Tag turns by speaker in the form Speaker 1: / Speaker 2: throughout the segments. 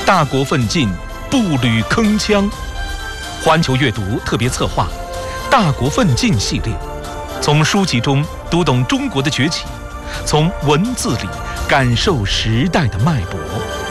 Speaker 1: 大国奋进，步履铿锵。环球阅读特别策划《大国奋进》系列，从书籍中读懂中国的崛起，从文字里感受时代的脉搏。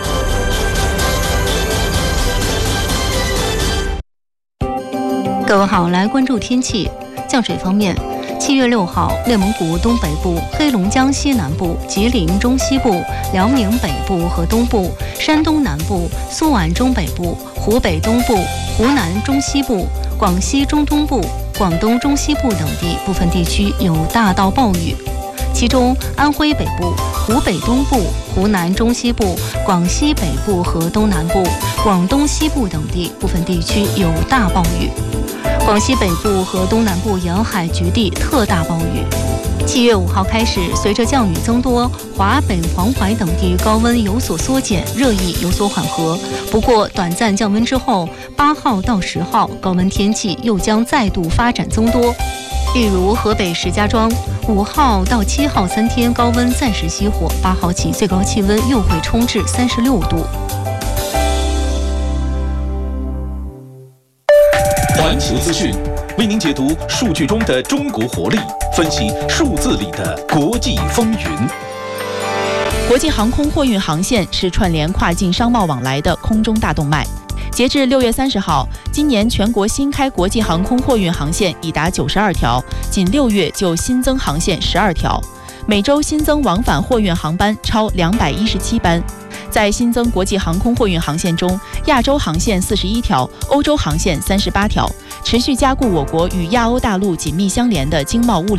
Speaker 2: 各位好，来关注天气。降水方面，7月6号，内蒙古东北部、黑龙江西南部、吉林中西部、辽宁北部和东部、山东南部、苏皖中北部、湖北东部、湖南中西部、广西中东部、广东中西部等地部分地区有大到暴雨，其中安徽北部、湖北东部、湖南中西部、广西北部和东南部、广东西部等地部分地区有大暴雨。广西北部和东南部沿海局地特大暴雨。7月5号开始，随着降雨增多，华北、黄淮等地高温有所缩减，热意有所缓和。不过，短暂降温之后，8号到10号高温天气又将再度发展增多。例如，河北石家庄5号到7号3天高温暂时熄火，8号起最高气温又会冲至36度。
Speaker 1: 环球资讯为您解读数据中的中国活力，分析数字里的国际风云。
Speaker 3: 国际航空货运航线是串联跨境商贸往来的空中大动脉。截至6月30号，今年全国新开国际航空货运航线已达92条，仅6月就新增航线12条，每周新增往返货运航班超217班。在新增国际航空货运航线中，亚洲航线41条，欧洲航线38条，持续加固我国与亚欧大陆紧密相连的经贸物流